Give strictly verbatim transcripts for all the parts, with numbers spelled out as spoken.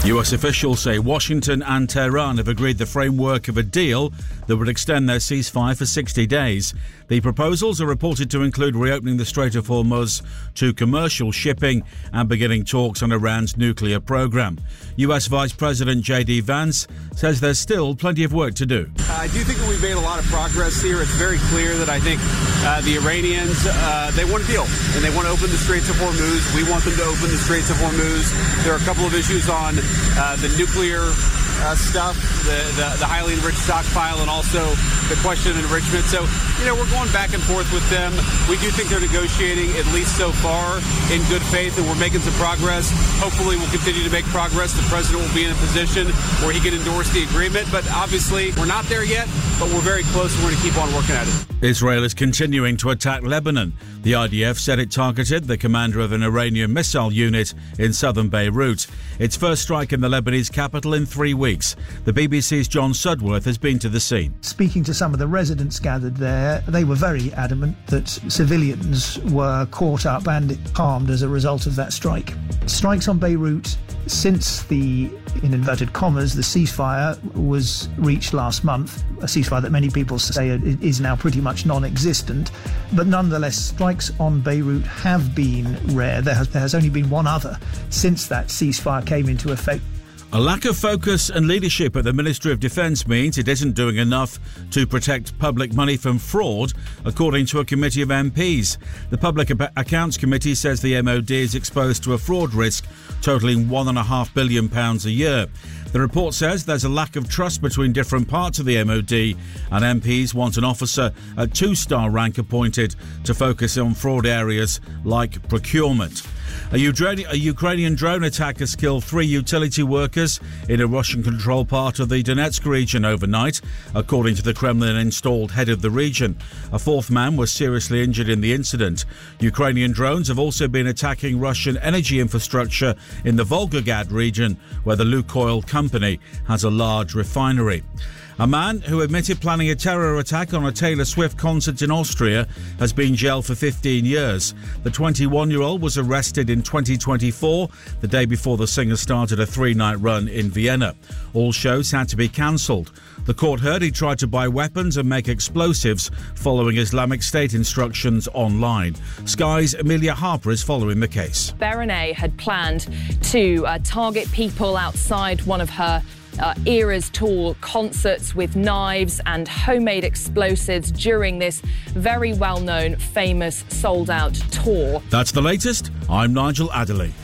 U S officials say Washington and Tehran have agreed the framework of a deal that would extend their ceasefire for sixty days. The proposals are reported to include reopening the Strait of Hormuz to commercial shipping and beginning talks on Iran's nuclear program. U S Vice President J D Vance says there's still plenty of work to do. I do think that we've made a lot of progress here. It's very clear that I think uh, the Iranians, uh, they want a deal, and they want to open the Straits of Hormuz. We want them to open the Straits of Hormuz. There are a couple of issues on uh, the nuclear uh, stuff, the, the, the highly enriched stockpile, and also the question of enrichment. So, you know, we're going back and forth with them. We do think they're negotiating, at least so far, in good faith, and we're making some progress. Hopefully we'll continue to make progress. The president will be in a position where he can endorse the agreement, but obviously we're not there yet, but we're very close, and we're going to keep on working at it. Israel is continuing to attack Lebanon. The I D F said it targeted the commander of an Iranian missile unit in southern Beirut. Its first strike in the Lebanese capital in three weeks. The B B C's John Sudworth has been to the scene. Speaking to some of the residents gathered there, they were very adamant that civilians were caught up and harmed as a result of that strike. Strikes on Beirut since the, in inverted commas, the ceasefire was reached last month, a ceasefire that many people say is now pretty much non-existent, but nonetheless strikes on Beirut have been rare. There has, there has only been one other since that ceasefire came into effect. A lack of focus and leadership at the Ministry of Defence means it isn't doing enough to protect public money from fraud, according to a committee of M Ps. The Public Accounts Committee says the M O D is exposed to a fraud risk totalling one point five billion pounds a year. The report says there's a lack of trust between different parts of the M O D, and M Ps want an officer at two-star rank appointed to focus on fraud areas like procurement. A Ukrainian drone attack has killed three utility workers in a Russian-controlled part of the Donetsk region overnight, according to the Kremlin-installed head of the region. A fourth man was seriously injured in the incident. Ukrainian drones have also been attacking Russian energy infrastructure in the Volgograd region, where the Lukoil company has a large refinery. A man who admitted planning a terror attack on a Taylor Swift concert in Austria has been jailed for fifteen years. The twenty-one-year-old was arrested in twenty twenty-four, the day before the singer started a three-night run in Vienna. All shows had to be cancelled. The court heard he tried to buy weapons and make explosives following Islamic State instructions online. Sky's Amelia Harper is following the case. Berenet had planned to uh, target people outside one of her Uh, Eras Tour concerts with knives and homemade explosives during this very well-known, famous, sold-out tour. That's the latest. I'm Nigel Adderley.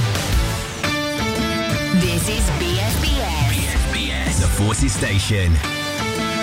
This is B S B S. B S B S, the Forces Station.